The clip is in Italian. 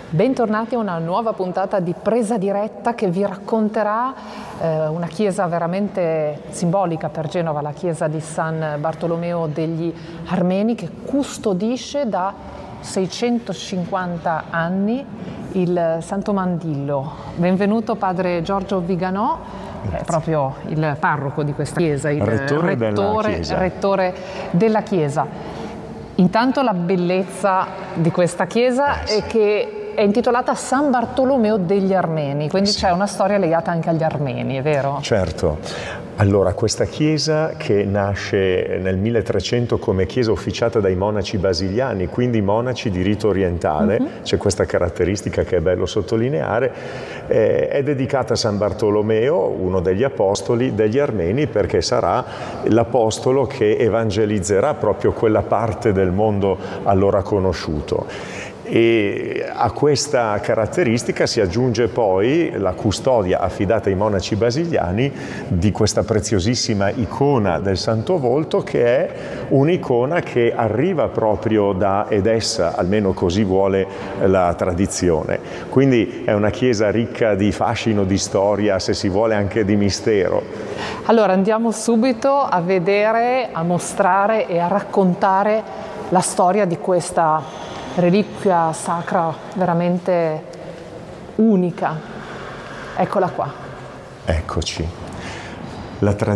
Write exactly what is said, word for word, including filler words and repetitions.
Bentornati a una nuova puntata di Presa Diretta che vi racconterà eh, una chiesa veramente simbolica per Genova, la chiesa di San Bartolomeo degli Armeni, che custodisce da seicentocinquanta anni il Santo Mandillo. Benvenuto padre Giorgio Viganò, è proprio il parroco di questa chiesa, il rettore, rettore, della chiesa. rettore della chiesa. Intanto la bellezza di questa chiesa eh, sì. è che è intitolata San Bartolomeo degli Armeni, quindi sì. C'è una storia legata anche agli armeni, è vero? Certo. Allora, questa chiesa che nasce nel milletrecento come chiesa officiata dai monaci basiliani, quindi monaci di rito orientale, mm-hmm. c'è questa caratteristica che è bello sottolineare, eh, è dedicata a San Bartolomeo, uno degli apostoli degli armeni, perché sarà l'apostolo che evangelizzerà proprio quella parte del mondo allora conosciuto. E a questa caratteristica si aggiunge poi la custodia affidata ai monaci basiliani di questa preziosissima icona del Santo Volto, che è un'icona che arriva proprio da Edessa, almeno così vuole la tradizione. Quindi è una chiesa ricca di fascino, di storia, se si vuole anche di mistero. Allora andiamo subito a vedere, a mostrare e a raccontare la storia di questa reliquia sacra veramente unica. Eccola qua. Eccoci. La tradizione